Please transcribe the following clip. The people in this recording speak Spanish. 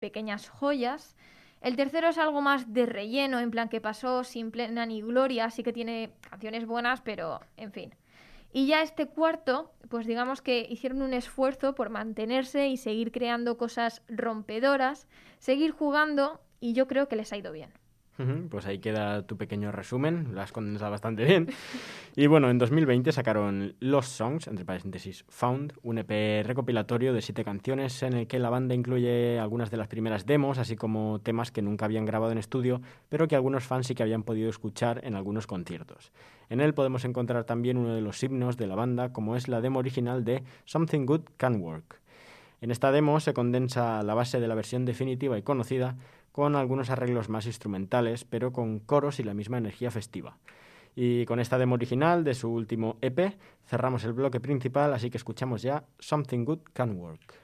pequeñas joyas. El tercero es algo más de relleno, en plan que pasó sin pena ni gloria, sí que tiene canciones buenas, pero en fin. Y ya este cuarto, pues digamos que hicieron un esfuerzo por mantenerse y seguir creando cosas rompedoras, seguir jugando, y yo creo que les ha ido bien. Pues ahí queda tu pequeño resumen, lo has condensado bastante bien. Y bueno, en 2020 sacaron Lost Songs, entre paréntesis Found, un EP recopilatorio de 7 canciones en el que la banda incluye algunas de las primeras demos, así como temas que nunca habían grabado en estudio, pero que algunos fans sí que habían podido escuchar en algunos conciertos. En él podemos encontrar también uno de los himnos de la banda, como es la demo original de Something Good Can Work. En esta demo se condensa la base de la versión definitiva y conocida, con algunos arreglos más instrumentales, pero con coros y la misma energía festiva. Y con esta demo original de su último EP cerramos el bloque principal, así que escuchamos ya Something Good Can Work.